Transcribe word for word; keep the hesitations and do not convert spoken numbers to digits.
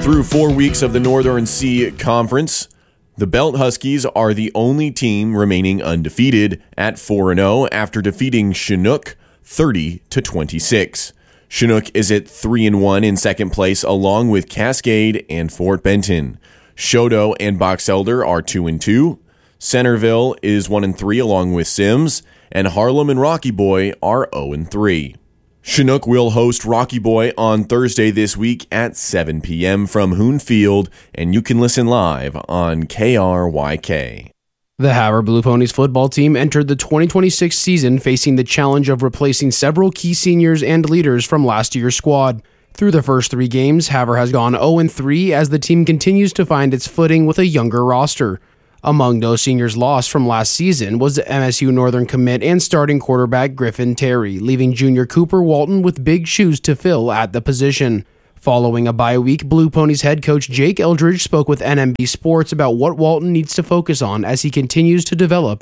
Through four weeks of the Northern Sea Conference, the Belt Huskies are the only team remaining undefeated at four and oh after defeating Chinook thirty to twenty-six. Chinook is at three and one in second place along with Cascade and Fort Benton. Choteau and Box Elder are two and two. Centerville is one and three along with Sims, and Harlem and Rocky Boy are oh and three. Chinook will host Rocky Boy on Thursday this week at seven p.m. from Hoon Field, and you can listen live on K R Y K. The Havre Blue Ponies football team entered the twenty twenty-six season facing the challenge of replacing several key seniors and leaders from last year's squad. Through the first three games, Havre has gone oh and three as the team continues to find its footing with a younger roster. Among those seniors lost from last season was M S U Northern commit and starting quarterback Griffin Terry, leaving junior Cooper Walton with big shoes to fill at the position. Following a bye week, Blue Ponies head coach Jake Eldridge spoke with N M B Sports about what Walton needs to focus on as he continues to develop